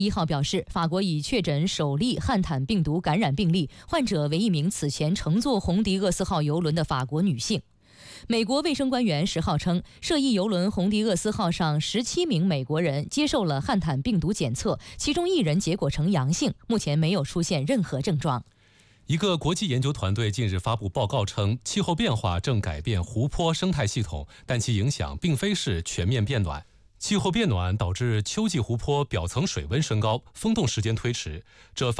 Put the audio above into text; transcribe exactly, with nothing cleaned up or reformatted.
一号表示，法国已确诊首例汉坦病毒感染病例，患者为一名此前乘坐红迪厄斯号邮轮的法国女性。美国卫生官员十号称，涉疫邮轮红迪厄斯号上十七名美国人接受了汉坦病毒检测，其中一人结果呈阳性，目前没有出现任何症状。 一个国际研究团队近日发布报告称，气候变化正改变湖泊生态系统，但其影响并非是全面变暖。气候变暖导致秋季湖泊表层水温升高，封冻时间推迟，这